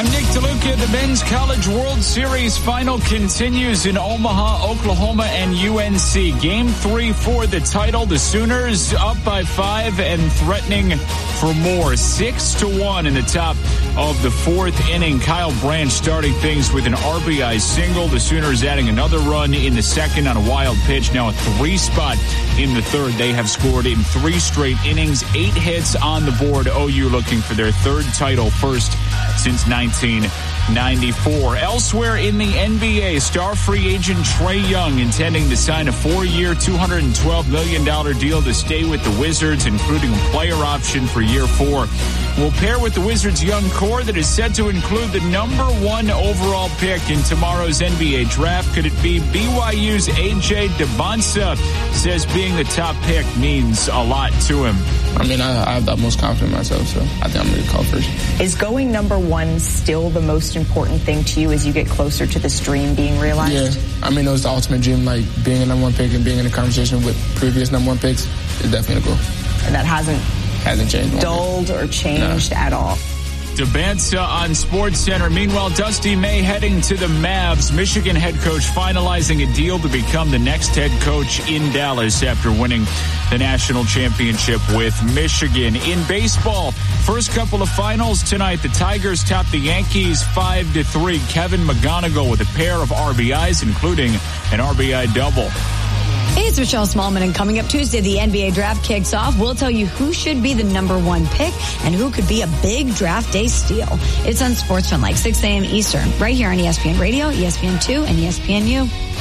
I'm Nick DeLuca. The Men's College World Series final continues in Omaha, Oklahoma, and UNC. Game 3 for the title. The Sooners up by 5 and threatening for more. 6-1 in the top of the fourth inning. Kyle Branch starting things with an RBI single. The Sooners adding another run in the second on a wild pitch. Now a 3 spot in the third. They have scored in 3 straight innings. 8 hits on the board. OU looking for their third title, first since 1994. Elsewhere in the NBA, star free agent Trae Young intending to sign a 4-year, $212 million deal to stay with the Wizards, including a player option for year 4. Will pair with the Wizards' young core that is set to include the number 1 overall pick in tomorrow's NBA draft. Could it be BYU's A.J. Debonsa? Says being the top pick means a lot to him. I mean, I have the most confidence in myself, so I think I'm going to call first. Is going number 1 still the most important thing to you as you get closer to this dream being realized? Yeah, I mean, it was the ultimate dream, like being a number 1 pick and being in a conversation with previous number 1 picks is definitely a goal. And that hasn't changed. Dulled or changed at all. Debonsa on SportsCenter. Meanwhile, Dusty May heading to the Mavs. Michigan head coach finalizing a deal to become the next head coach in Dallas after winning the national championship with Michigan. In baseball, first couple of finals tonight. The Tigers top the Yankees 5-3. Kevin McGonigal with a pair of RBIs, including an RBI double. Hey, it's Michelle Smallman, and coming up Tuesday, the NBA draft kicks off. We'll tell you who should be the number 1 pick and who could be a big draft day steal. It's on SportsFun, like 6 a.m. Eastern, right here on ESPN Radio, ESPN2, and ESPNU.